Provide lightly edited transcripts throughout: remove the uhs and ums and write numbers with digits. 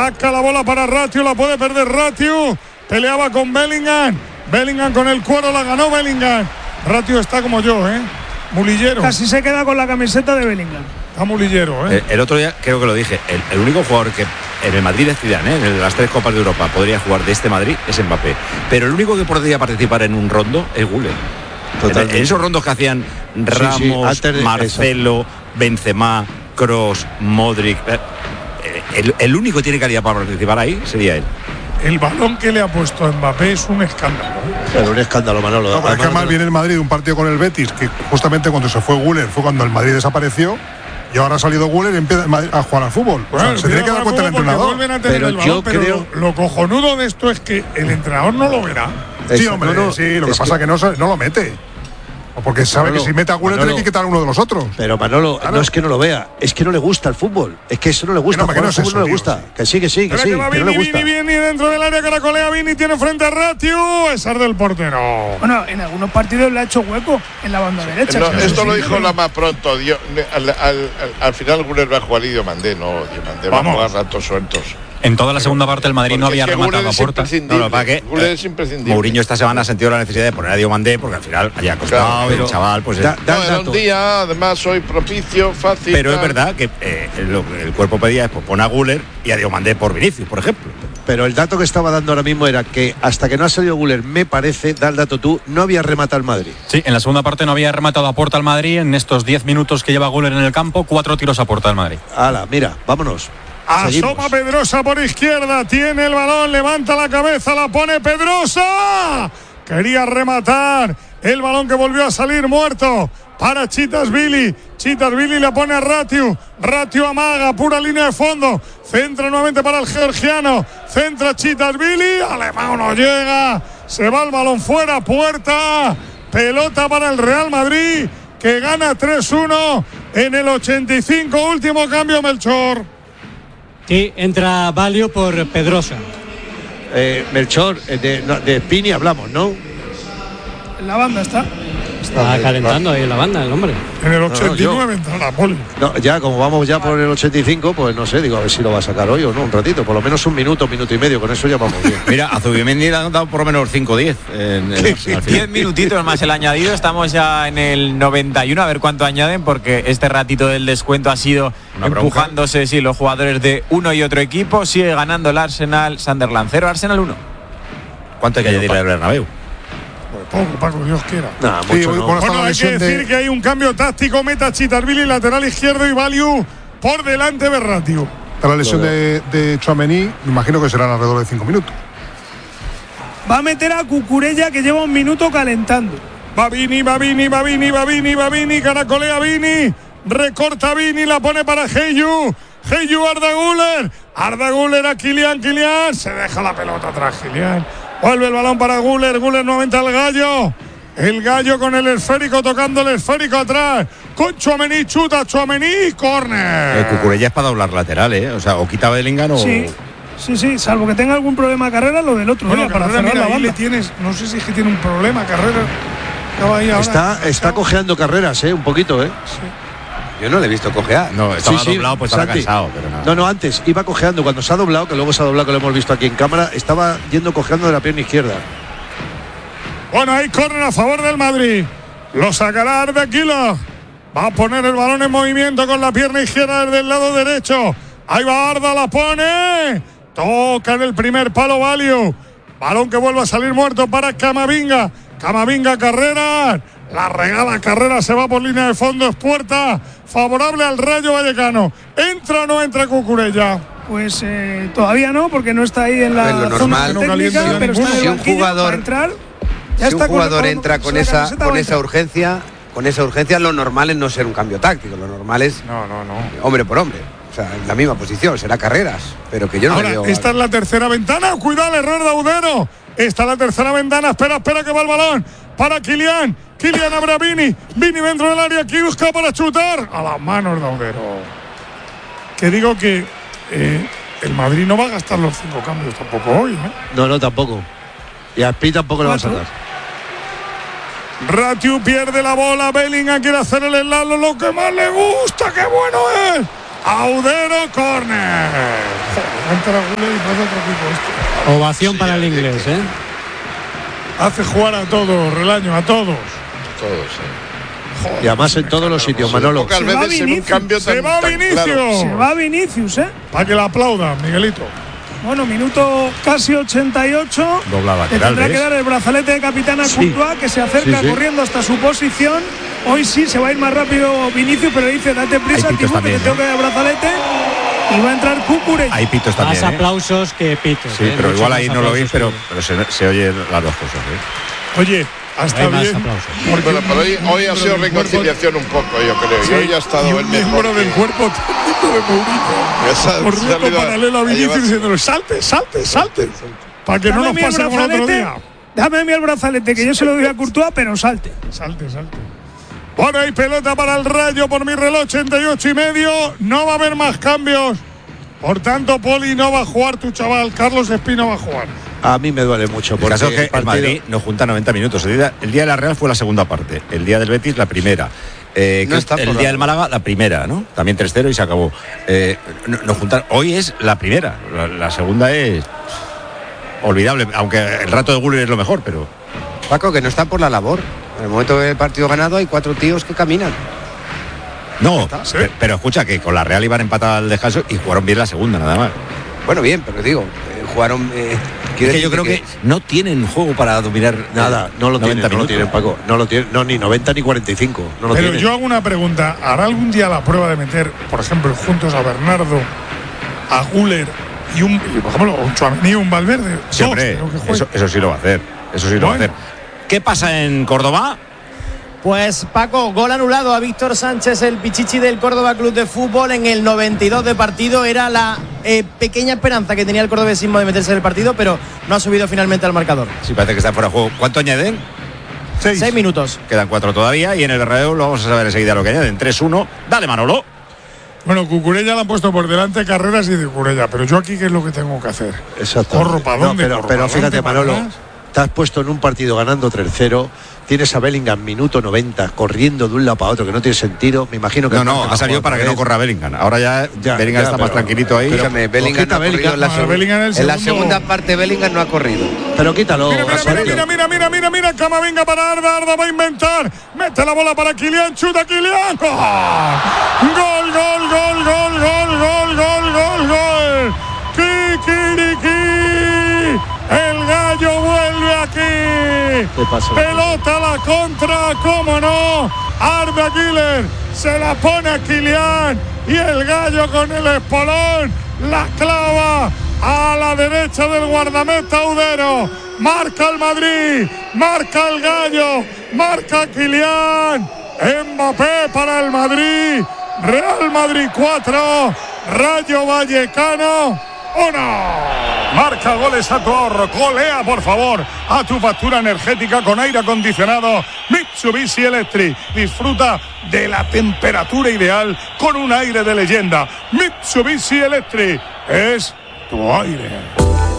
saca la bola para Ratiu, la puede perder Ratiu, peleaba con Bellingham con el cuero, la ganó Bellingham. Ratiu está como yo, mulillero. Casi se queda con la camiseta de Bellingham. Está mulillero, El otro día creo que lo dije, el único jugador que en el Madrid de Zidane, en las 3 Copas de Europa podría jugar de este Madrid es Mbappé, pero el único que podría participar en un rondo es Güler. En esos rondos que hacían Ramos, Marcelo, Benzema, Kroos, Modric, el único que tiene calidad para participar ahí sería él. El balón que le ha puesto Mbappé es un escándalo. Pero un escándalo, Manolo. No, pero es que más viene el Madrid de un partido con el Betis, que justamente cuando se fue Güler fue cuando el Madrid desapareció, y ahora ha salido Güler y empieza a jugar al fútbol. Bueno, se tiene que dar cuenta el entrenador. Vuelven a tener el balón, pero lo cojonudo de esto es que el entrenador no lo verá. Sí, hombre, sí, lo que pasa es que no lo mete. Porque sabe que si mete a Güler tiene que quitar a uno de los otros. Pero Manolo, no es que no lo vea, es que no le gusta el fútbol. Es que eso no le gusta. Que no es eso, no le gusta. Que sí, que no le gusta. Vini dentro del área, caracolea Vini, tiene frente a Ratiu, es del portero. Bueno, en algunos partidos le ha hecho hueco en la banda derecha. No, esto lo dijo Lama pronto. Al final Güler va a jugar y Diomandé va a jugar ratos sueltos. En toda la segunda parte el Madrid no había rematado a puerta. No, para que es imprescindible. Mourinho esta semana ha sentido la necesidad de poner a Diomandé porque al final haya costado el chaval. Pues era un día, además hoy propicio, fácil. Pero es verdad que el cuerpo pedía es poner a Güler y a Diomandé por Vinicius, por ejemplo. Pero el dato que estaba dando ahora mismo era que hasta que no ha salido Güler, me parece, da el dato tú, no había rematado al Madrid. Sí, en la segunda parte no había rematado a puerta al Madrid. En estos 10 minutos que lleva Güler en el campo, 4 tiros a puerta al Madrid. Hala, mira, vámonos. Asoma Pedrosa por izquierda, tiene el balón, levanta la cabeza, la pone Pedrosa. Quería rematar el balón que volvió a salir muerto para Chitashvili. Chitashvili la pone a Ratiu. Ratiu amaga, pura línea de fondo. Centra nuevamente para el georgiano. Centra Chitashvili. Alemán no llega. Se va el balón fuera, puerta. Pelota para el Real Madrid, que gana 3-1 en el 85. Último cambio, Melchor. Sí, entra Valio por Pedrosa. Melchor, de Pini hablamos, ¿no? En la banda está calentando ahí en la banda el hombre. En el 89 entrará Poli. No, ya como vamos ya por el 85, pues no sé, digo, a ver si lo va a sacar hoy o no, un ratito, por lo menos un minuto y medio, con eso ya vamos bien. Mira, a Zubimendi le han dado por lo menos 5-10. 10 minutitos más el añadido, estamos ya en el 91, a ver cuánto añaden, porque este ratito del descuento ha sido empujándose los jugadores de uno y otro equipo. Sigue ganando el Arsenal, Sunderland 0, Arsenal 1. ¿Cuánto hay que añadir al Bernabéu? Poco, Paco, Dios quiera. Bueno, hay que decir que hay un cambio táctico. Meta Chitashvili, lateral izquierdo, y Value por delante de Ratiu. La lesión de Tchouaméni, me imagino que serán alrededor de 5 minutos. Va a meter a Cucurella, que lleva un minuto calentando. Va Vini, caracolea Vini, recorta Vini, la pone para Heyu, Arda Güler a Kylian, se deja la pelota atrás Kylian. Vuelve el balón para Güler nuevamente al Gallo. El Gallo con el esférico, tocando el esférico atrás. Con Tchouaméni, chuta Tchouaméni, córner. El Cucurella es para doblar lateral, O sea, o quita Bellingham o... Sí, salvo que tenga algún problema de carrera, lo del otro. Bueno, para cerrar mira, la ahí banda. le tienes, no sé si es que tiene un problema, Carrera. Está cojeando carreras, un poquito, Sí. Yo no le he visto cojear. No, estaba doblado, pues estaba cansado, pero nada. No, antes iba cojeando. Cuando se ha doblado, que luego se ha doblado, que lo hemos visto aquí en cámara, estaba yendo cojeando de la pierna izquierda. Bueno, hay córner a favor del Madrid. Lo sacará Arda Güler. Va a poner el balón en movimiento con la pierna izquierda desde el lado derecho. Ahí va Arda, la pone. Toca en el primer palo Value. Balón que vuelve a salir muerto para Camavinga. Carrera. La regala Carrera, se va por línea de fondo, es puerta favorable al Rayo Vallecano. ¿Entra o no entra Cucurella? Pues todavía no, porque no está ahí en la zona técnica, pero está en el banquillo para entrar. Si un jugador entra con esa urgencia, lo normal es no ser un cambio táctico, lo normal es hombre por hombre. O sea, en la misma posición, será Carreras, pero que yo no Ahora, le veo. Esta es la tercera ventana, cuidado el error de Audero. Esta es la tercera ventana, espera que va el balón para Kylian abre a Vini dentro del área, aquí busca para chutar, a las manos de Audero. Que digo que el Madrid no va a gastar los 5 cambios tampoco hoy, No, tampoco. Y a Pi tampoco le va a sacar. Ratiu pierde la bola, Bellingham quiere hacer el enlace, lo que más le gusta, qué bueno es. Audero, córner. Ovación para el inglés, ¿eh? Hace jugar a todos, Relaño, a todos. Todos, sí. Y además en todos los sitios, Manolo. Pocas veces en un cambio Se va Vinicius. claro. Se va Vinicius, ¿eh? Para que la aplaudan, Miguelito. Bueno, minuto casi 88. Dobla Le lateral, tendrá que ¿ves? dar el brazalete de capitán a Courtois, que se acerca corriendo hasta su posición. Hoy sí se va a ir más rápido Vinicius, pero dice, date prisa, Hay pitos Tibú, que también, te tengo que dar el brazalete. Y va a entrar Cucurella. Hay pitos Más también. aplausos que pitos. Sí, pero Muchos igual más ahí no lo oís, aplausos pero se oye las dos cosas. Oye, hasta Hay más bien. aplausos. Pero hoy ha sido reconciliación un poco, yo creo. Sí, Y hoy ha estado y el un mejor. miembro del cuerpo técnico de Mourinho. Corriendo paralelo a Vinicius diciéndole, salte. Para que no nos pase como el otro día. Dame a mí el brazalete, que yo se lo doy a Courtois, pero salte. Salte. Bueno, hay pelota para el Rayo por mi reloj, 88:30. No va a haber más cambios. Por tanto, Poli no va a jugar tu chaval. Carlos Espino va a jugar. A mí me duele mucho. El Porque caso es que el Madrid nos junta 90 minutos. El día de la Real fue la segunda parte. El día del Betis, la primera. El día del Málaga, la primera, ¿no? También 3-0 y se acabó. Nos juntan. Hoy es la primera. La segunda es olvidable. Aunque el rato de Guller es lo mejor, pero. Paco, que no está por la labor. En el momento del partido ganado hay 4 tíos que caminan. No, ¿Sí? pero escucha que con la Real iban empatados al descanso y jugaron bien la segunda, nada más. Bueno, bien, pero digo, jugaron... Es que yo creo que no tienen juego para dominar nada, no lo tienen, 90 no lo tienen, Paco. No lo tienen, no, ni 90 ni 45. No lo Pero tienen. yo hago una pregunta. ¿Hará algún día la prueba de meter, por ejemplo, juntos a Bernardo, a Guller y por ejemplo, un Tchouaméni y un Valverde? Sí, hombre, eso sí lo va a hacer. Eso sí lo va a hacer. ¿Qué pasa en Córdoba? Pues Paco, gol anulado a Víctor Sánchez, el pichichi del Córdoba Club de Fútbol en el 92 de partido. Era la pequeña esperanza que tenía el cordobesismo de meterse en el partido, pero no ha subido finalmente al marcador. Sí, parece que está fuera de juego. ¿Cuánto añaden? 6 minutos. Quedan 4 todavía y en el Bernabéu lo vamos a saber enseguida lo que añaden. 3-1. Dale, Manolo. Bueno, Cucurella la han puesto por delante, Carreras y de Cucurella. Pero yo aquí, ¿qué es lo que tengo que hacer? Exacto. ¿Corro para dónde? Pero fíjate, Manolo, te has puesto en un partido ganando 3-0. Tienes a Bellingham minuto 90 corriendo de un lado para otro, que no tiene sentido. Me imagino que no, ha salido para que no corra Bellingham. Ahora ya Bellingham está más tranquilito ahí. Escúchame, Bellingham no ha corrido en la segunda parte. Bellingham no ha corrido. Pero quítalo. Mira, Camavinga para Arda va a inventar. Mete la bola para Kylian, chuta Kylian. Gol. Kikiriki. El gallo vuelve aquí. Pelota a la contra, cómo no. Arda Güler se la pone a Kylian y el gallo con el espolón la clava a la derecha del guardameta Audero. Marca el Madrid, marca el gallo, marca Kylian. Mbappé para el Madrid. Real Madrid 4, Rayo Vallecano 1. Marca goles a tu ahorro. Colea, por favor, a tu factura energética con aire acondicionado Mitsubishi Electric. Disfruta de la temperatura ideal con un aire de leyenda. Mitsubishi Electric es tu aire.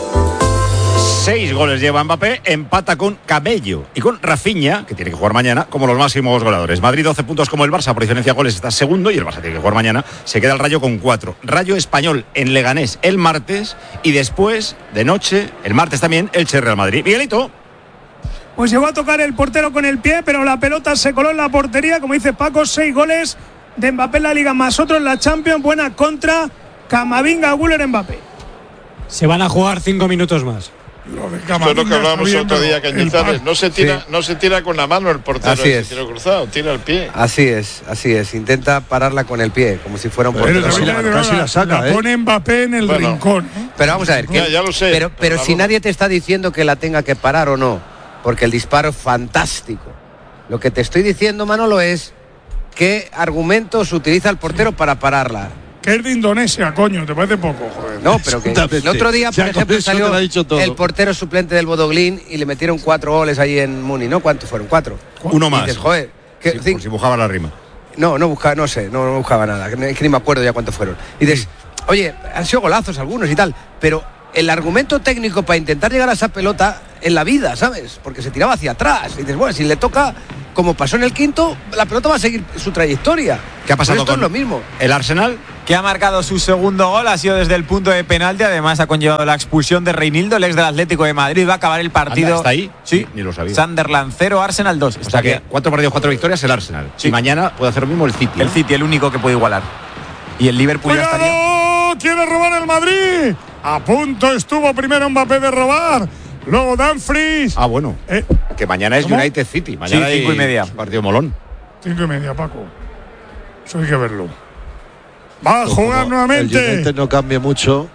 6 goles lleva Mbappé, empata con Cabello y con Rafinha, que tiene que jugar mañana, como los máximos goleadores. Madrid 12 puntos como el Barça, por diferencia de goles está segundo y el Barça tiene que jugar mañana. Se queda el Rayo con 4. Rayo Español en Leganés el martes y después, de noche, el martes también, Elche Real Madrid. Miguelito. Pues llegó a tocar el portero con el pie, pero la pelota se coló en la portería. Como dice Paco, 6 goles de Mbappé en la Liga, más otro en la Champions. Buena contra Camavinga, Güler, Mbappé. Se van a jugar 5 minutos más. Esto es lo que hablábamos otro día, Cañizares. No se tira con la mano el portero. Así es. Tiro cruzado, tira el pie. Así es. Intenta pararla con el pie, como si fuera un portero. Casi la saca, la pone Mbappé en el rincón. Pero vamos a ver. Ya lo sé. Pero si nadie te está diciendo que la tenga que parar o no, porque el disparo es fantástico. Lo que te estoy diciendo, Manolo, es qué argumentos utiliza el portero para pararla. Que es de Indonesia, coño, te parece poco, joder. No, pero que el otro día, por ejemplo, salió el portero suplente del Bodoglín y le metieron 4 goles ahí en Muni, ¿no? ¿Cuántos fueron? 4. Uno más. Dices, joder, si bujaba la rima. No buscaba, no sé, no buscaba nada. Es que ni me acuerdo ya cuántos fueron. Y dices, oye, han sido golazos algunos y tal, pero el argumento técnico para intentar llegar a esa pelota en la vida, ¿sabes? Porque se tiraba hacia atrás. Y dices, bueno, si le toca, como pasó en el quinto, la pelota va a seguir su trayectoria. ¿Qué ha pasado esto con es lo mismo? el Arsenal? que ha marcado su segundo gol, ha sido desde el punto de penalti, además ha conllevado la expulsión de Reinildo, el ex del Atlético de Madrid. Va a acabar el partido. ¿Está ahí? Sí, ni lo sabía. Sunderland 0, Arsenal 2. O sea que 4 partidos, 4 victorias el Arsenal. Sí. Y mañana puede hacer lo mismo el City. El City, el único que puede igualar. Y el Liverpool ya estaría. ¡Quiere robar el Madrid! A punto estuvo primero Mbappé de robar. Luego Dumfries. Bueno. Que mañana es ¿Cómo? United City. Mañana sí, 5:30. Partido molón. 5:30, Paco. Eso hay que verlo. Va a jugar nuevamente. El United no cambia mucho.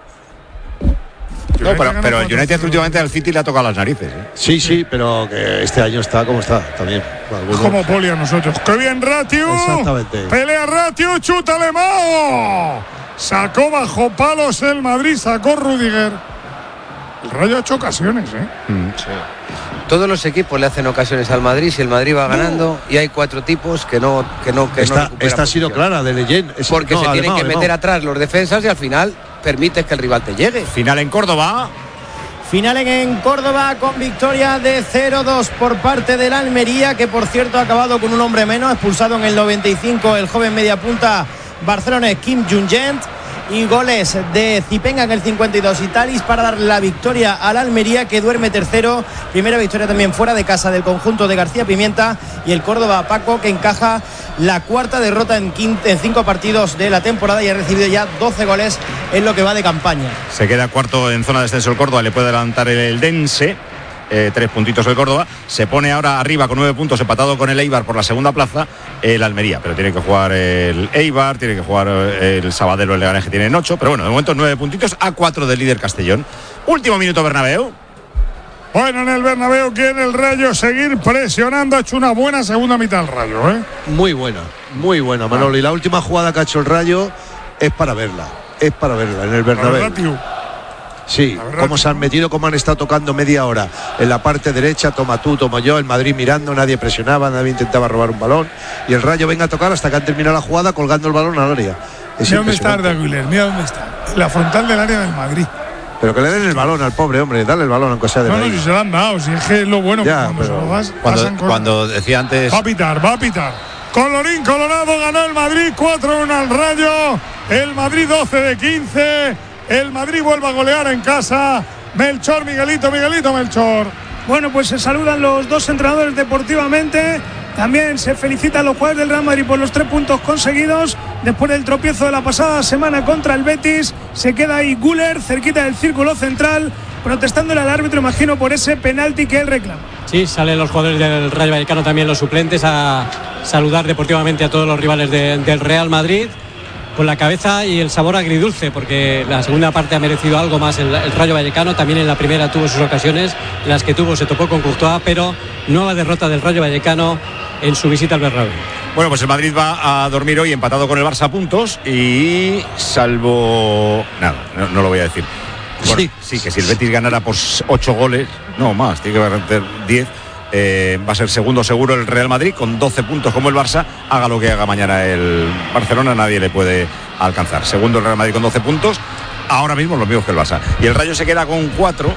No, pero el United últimamente al City le ha tocado las narices. Sí, pero que este año está como está también. Como Poli a nosotros. ¡Qué bien, Ratiu! Exactamente. Pelea Ratiu, chuta Mao. Sacó bajo palos el Madrid, sacó Rudiger. El Rayo ha hecho ocasiones, Sí. Todos los equipos le hacen ocasiones al Madrid si el Madrid va ganando y hay 4 tipos que no esta ha sido clara de Leyen. Porque se tienen que meter atrás los defensas y al final permites que el rival te llegue. Final en Córdoba. Final en Córdoba con victoria de 0-2 por parte del Almería, que por cierto ha acabado con un hombre menos, expulsado en el 95 el joven mediapunta barcelonés Kim Jung-gent, y goles de Zipenga en el 52 y Talis para dar la victoria al Almería, que duerme tercero. Primera victoria también fuera de casa del conjunto de García Pimienta, y el Córdoba, Paco, que encaja la cuarta derrota en 5 partidos de la temporada y ha recibido ya 12 goles en lo que va de campaña. Se queda cuarto en zona de descenso el Córdoba, le puede adelantar el Dense. 3 puntitos el Córdoba, se pone ahora arriba con 9 puntos, empatado con el Eibar por la segunda plaza el Almería, pero tiene que jugar el Eibar, tiene que jugar el Sabadell o el Leganés, que tienen 8, pero bueno, de momento 9 puntitos a 4 del líder Castellón. Último minuto Bernabéu. Bueno, en el Bernabéu quiere el Rayo seguir presionando, ha hecho una buena segunda mitad el Rayo, Muy buena, Manolo, y la última jugada que ha hecho el Rayo es para verla en el Bernabéu. Sí, cómo se han metido, cómo han estado tocando media hora en la parte derecha, toma tú, toma yo, el Madrid mirando, nadie presionaba, nadie intentaba robar un balón, y el Rayo venga a tocar hasta que han terminado la jugada colgando el balón al área. Mira dónde está Arda Güler, mira dónde está, la frontal del área del Madrid. Pero que le den el balón al pobre hombre, dale el balón aunque sea de No, si se lo han dado, si es que es lo bueno, ya, cuando se lo das, cuando decía antes. Va a pitar. Colorín colorado, ganó el Madrid 4-1 al Rayo, el Madrid 12 de 15. El Madrid vuelve a golear en casa. Melchor, Miguelito, Melchor. Bueno, pues se saludan los dos entrenadores deportivamente. También se felicitan los jugadores del Real Madrid por los 3 puntos conseguidos después del tropiezo de la pasada semana contra el Betis. Se queda ahí Güler cerquita del círculo central, protestándole al árbitro, imagino, por ese penalti que él reclama. Sí, salen los jugadores del Rayo Vallecano, también los suplentes, a saludar deportivamente a todos los rivales del Real Madrid, con la cabeza y el sabor agridulce, porque la segunda parte ha merecido algo más el Rayo Vallecano. También en la primera tuvo sus ocasiones, en las que se topó con Courtois, pero nueva derrota del Rayo Vallecano en su visita al Bernabéu. Bueno, pues el Madrid va a dormir hoy empatado con el Barça a puntos, y salvo nada, no lo voy a decir. Bueno, sí, que si el Betis ganara por 8 goles, no más, tiene que meter 10. Va a ser segundo seguro el Real Madrid con 12 puntos como el Barça. Haga lo que haga mañana el Barcelona, nadie le puede alcanzar. Segundo el Real Madrid con 12 puntos, ahora mismo los mismos que el Barça. Y el Rayo se queda con 4,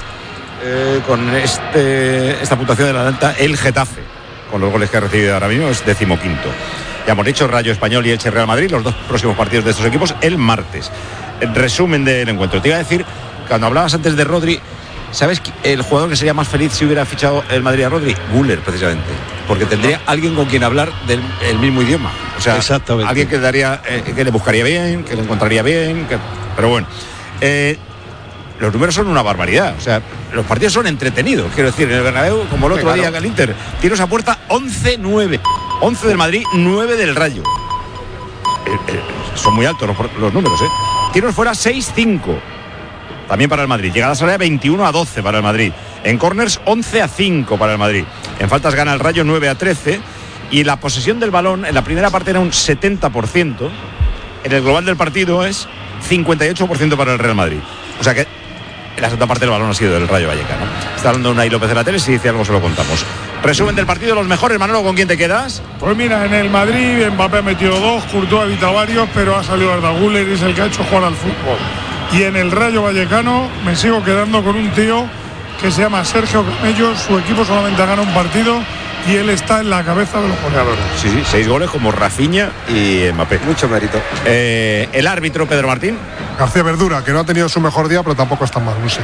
con esta puntuación de la alta, el Getafe, con los goles que ha recibido ahora mismo, es 15º. Ya hemos dicho, Rayo Español y Elche Real Madrid, los 2 próximos partidos de estos equipos el martes. El resumen del encuentro. Te iba a decir, cuando hablabas antes de Rodri, ¿sabes el jugador que sería más feliz si hubiera fichado el Madrid a Rodri? Güler, precisamente. Porque tendría alguien con quien hablar del mismo idioma. O sea, alguien que que le buscaría bien, que le encontraría bien. Pero bueno, los números son una barbaridad. O sea, los partidos son entretenidos. Quiero decir, en el Bernabéu, como el otro día en el Inter, tiros a puerta 11-9. 11 del Madrid, 9 del Rayo. Son muy altos los números, Tiros fuera 6-5. También para el Madrid. Llegadas a la 21-12 para el Madrid. En corners 11-5 para el Madrid. En faltas gana el Rayo 9-13. Y la posesión del balón en la primera parte era un 70%. En el global del partido es 58% para el Real Madrid. O sea que en la segunda parte del balón ha sido del Rayo Vallecano. Está hablando Unai López de la tele. Si dice algo se lo contamos. Resumen del partido, los mejores. Manolo, ¿con quién te quedas? Pues mira, en el Madrid Mbappé ha metido 2, Courtois ha evitado varios, pero ha salido Arda Güler y es el que ha hecho jugar al fútbol. Y en el Rayo Vallecano me sigo quedando con un tío que se llama Sergio Camello. Su equipo solamente ha ganado un partido y él está en la cabeza de los goleadores. Sí, 6 goles como Rafinha y Mbappé. Mucho mérito. El árbitro Pedro Martín. García Verdura, que no ha tenido su mejor día, pero tampoco está mal, no sé.